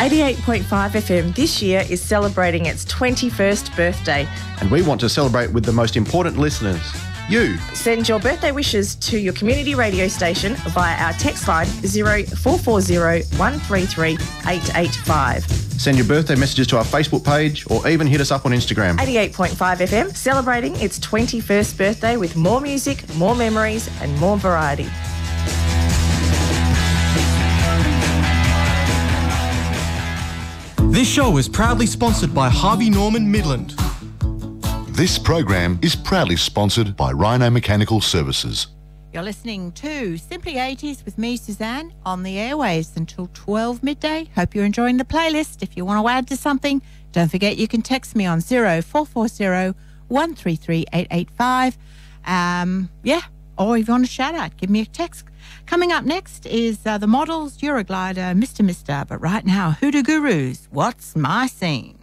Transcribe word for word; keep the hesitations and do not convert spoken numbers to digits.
eighty-eight point five F M this year is celebrating its twenty-first birthday. And we want to celebrate with the most important listeners, you. Send your birthday wishes to your community radio station via our text line zero four four zero one three three eight eight five. Send your birthday messages to our Facebook page or even hit us up on Instagram. eighty-eight point five F M, celebrating its twenty-first birthday with more music, more memories and more variety. This show is proudly sponsored by Harvey Norman Midland. This program is proudly sponsored by Rhino Mechanical Services. You're listening to Simply eighties with me, Suzanne, on the airwaves until twelve midday. Hope you're enjoying the playlist. If you want to add to something, don't forget you can text me on zero four four zero one three three eight eight five. Um, yeah, or if you want to shout out, give me a text. Coming up next is uh, the Models, Euroglider, Mister Mister. But right now, Hoodoo Gurus, What's My Scene?